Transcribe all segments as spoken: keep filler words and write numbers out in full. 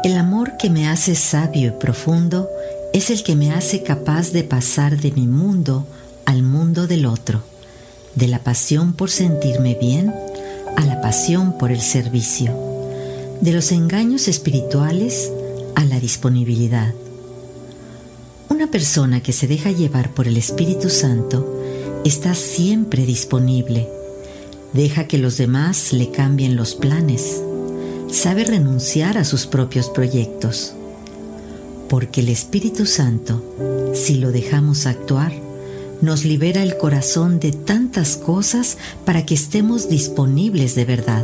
El amor que me hace sabio y profundo es el que me hace capaz de pasar de mi mundo al mundo del otro, de la pasión por sentirme bien a la pasión por el servicio, de los engaños espirituales a la disponibilidad. Una persona que se deja llevar por el Espíritu Santo está siempre disponible, deja que los demás le cambien los planes, sabe renunciar a sus propios proyectos, porque el Espíritu Santo, si lo dejamos actuar, nos libera el corazón de tantas cosas para que estemos disponibles de verdad.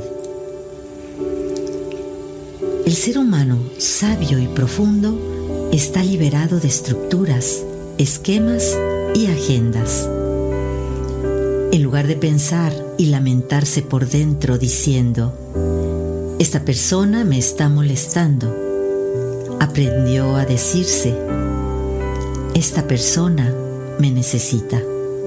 El ser humano sabio y profundo está liberado de estructuras, esquemas y agendas. En lugar de pensar y lamentarse por dentro diciendo: esta persona me está molestando, aprendió a decirse: esta persona me necesita.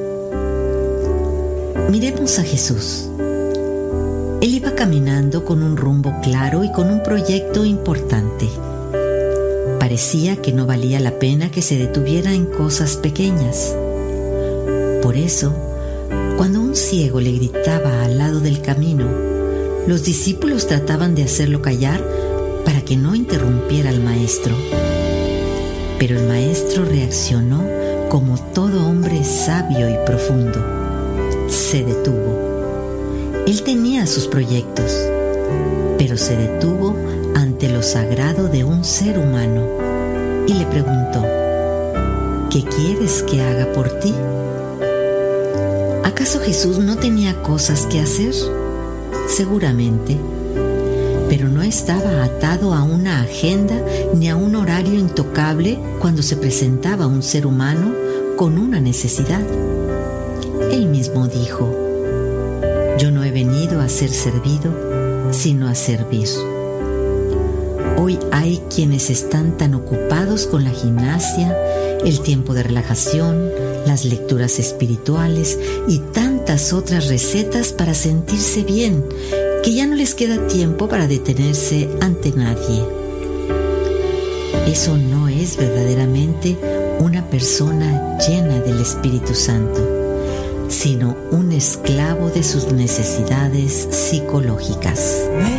Miremos a Jesús. Él iba caminando con un rumbo claro y con un proyecto importante. Parecía que no valía la pena que se detuviera en cosas pequeñas. Por eso, cuando un ciego le gritaba al lado del camino, los discípulos trataban de hacerlo callar para que no interrumpiera al maestro. Pero el maestro reaccionó como todo hombre sabio y profundo. Se detuvo. Él tenía sus proyectos, pero se detuvo ante lo sagrado de un ser humano y le preguntó: ¿qué quieres que haga por ti? ¿Acaso Jesús no tenía cosas que hacer? Seguramente, pero no estaba atado a una agenda ni a un horario intocable cuando se presentaba un ser humano con una necesidad. Él mismo dijo: yo no he venido a ser servido, sino a servir. Hoy hay quienes están tan ocupados con la gimnasia, el tiempo de relajación, las lecturas espirituales y tantas otras recetas para sentirse bien, que ya no les queda tiempo para detenerse ante nadie. Eso no es verdaderamente una persona llena del Espíritu Santo, sino un esclavo de sus necesidades psicológicas.